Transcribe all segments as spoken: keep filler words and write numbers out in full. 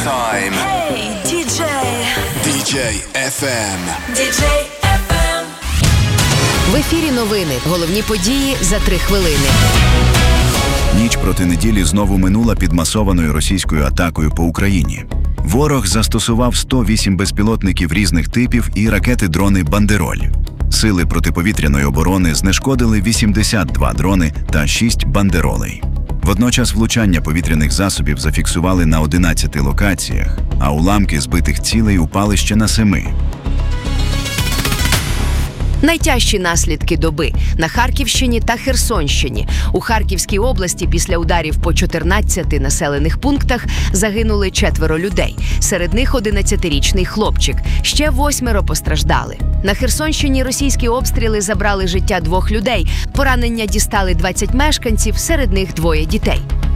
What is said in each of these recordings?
Time. Hey, ді джей. ді джей еф ем. ді джей еф ем. В ефірі новини. Головні події за три хвилини. Ніч проти неділі знову минула під масованою російською атакою по Україні. Ворог застосував сто вісім безпілотників різних типів і ракети-дрони «Бандероль». Сили протиповітряної оборони знешкодили вісімдесят два дрони та шість «Бандеролей». Водночас влучання повітряних засобів зафіксували на одинадцяти локаціях, а уламки збитих цілей упали ще на семи. Найтяжчі наслідки доби на Харківщині та Херсонщині. У Харківській області після ударів по чотирнадцяти населених пунктах загинули четверо людей. Серед них одинадцятирічний хлопчик. Ще восьмеро постраждали. На Херсонщині російські обстріли забрали життя двох людей. Поранення дістали двадцять мешканців, серед них двоє дітей.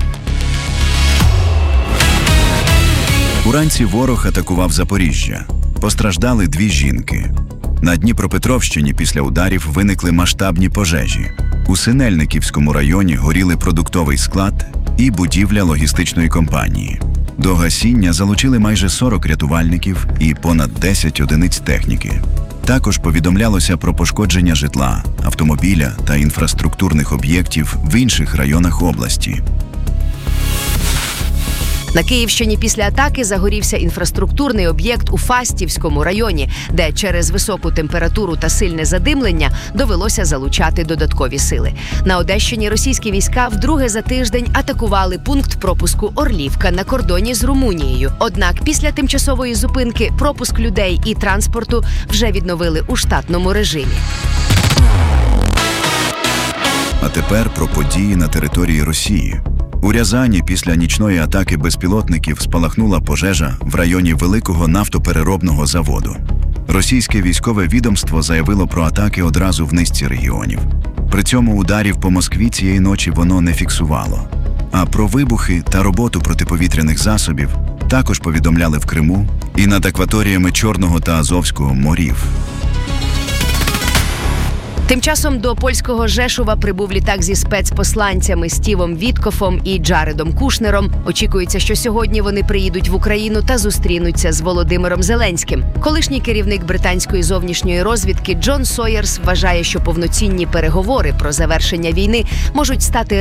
Уранці ворог атакував Запоріжжя. Постраждали дві жінки. На Дніпропетровщині після ударів виникли масштабні пожежі. У Синельниківському районі горіли продуктовий склад і будівля логістичної компанії. До гасіння залучили майже сорок рятувальників і понад десять одиниць техніки. Також повідомлялося про пошкодження житла, автомобіля та інфраструктурних об'єктів в інших районах області. На Київщині після атаки загорівся інфраструктурний об'єкт у Фастівському районі, де через високу температуру та сильне задимлення довелося залучати додаткові сили. На Одещині російські війська вдруге за тиждень атакували пункт пропуску Орлівка на кордоні з Румунією. Однак після тимчасової зупинки пропуск людей і транспорту вже відновили у штатному режимі. А тепер про події на території Росії. У Рязані після нічної атаки безпілотників спалахнула пожежа в районі великого нафтопереробного заводу. Російське військове відомство заявило про атаки одразу в низці регіонів. При цьому ударів по Москві цієї ночі воно не фіксувало. А про вибухи та роботу протиповітряних засобів також повідомляли в Криму і над акваторіями Чорного та Азовського морів. Тим часом до польського Жешува прибув літак зі спецпосланцями Стівом Віткофом і Джаредом Кушнером. Очікується, що сьогодні вони приїдуть в Україну та зустрінуться з Володимиром Зеленським. Колишній керівник британської зовнішньої розвідки Джон Сойерс вважає, що повноцінні переговори про завершення війни можуть стати